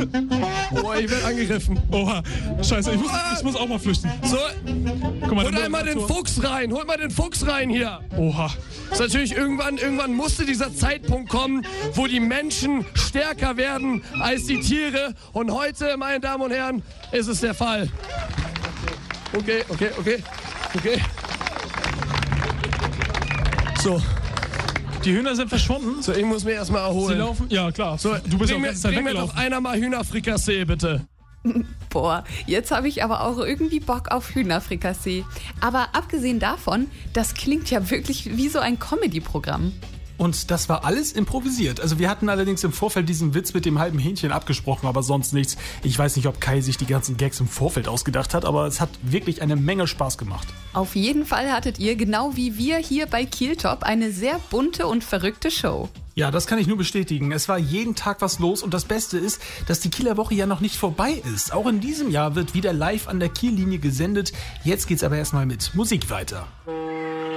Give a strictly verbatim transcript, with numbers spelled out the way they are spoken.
Oh, ich werde angegriffen. Oha, scheiße, ich muss, ich muss auch mal flüchten. So, Guck mal, holt der einmal den Moderator. Fuchs rein. Holt mal den Fuchs rein hier. Oha. Ist natürlich irgendwann, irgendwann musste dieser Zeitpunkt kommen, wo die Menschen stärker werden als die Tiere. Und heute, meine Damen und Herren, ist es der Fall. Okay, okay, okay, okay. So, Die Hühner sind verschwunden. so ich muss mich erstmal Sie erholen. laufen. Ja, klar. So, du bist ja bring auch die mir, ganze Zeit bring mir doch weggelaufen. einer mal Hühnerfrikassee, bitte. Boah, jetzt habe ich aber auch irgendwie Bock auf Hühnerfrikassee. Aber abgesehen davon, das klingt ja wirklich wie so ein Comedy-Programm. Und das war alles improvisiert. Also wir hatten allerdings im Vorfeld diesen Witz mit dem halben Hähnchen abgesprochen, aber sonst nichts. Ich weiß nicht, ob Kai sich die ganzen Gags im Vorfeld ausgedacht hat, aber es hat wirklich eine Menge Spaß gemacht. Auf jeden Fall hattet ihr, genau wie wir hier bei Kieltop, eine sehr bunte und verrückte Show. Ja, das kann ich nur bestätigen. Es war jeden Tag was los und das Beste ist, dass die Kieler Woche ja noch nicht vorbei ist. Auch in diesem Jahr wird wieder live an der Kiellinie gesendet. Jetzt geht's aber erstmal mit Musik weiter.